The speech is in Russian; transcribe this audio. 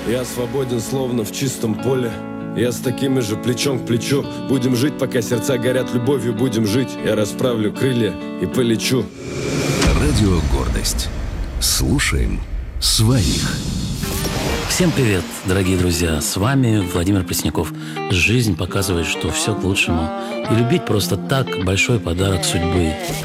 Я свободен, словно в чистом поле. Я с такими же плечом к плечу. Будем жить, пока сердца горят любовью. Будем жить, я расправлю крылья и полечу. Радио «Гордость». Слушаем своих. Всем привет, дорогие друзья! С вами Владимир Пресняков. Жизнь показывает, что все к лучшему. И любить просто так – большой подарок судьбы.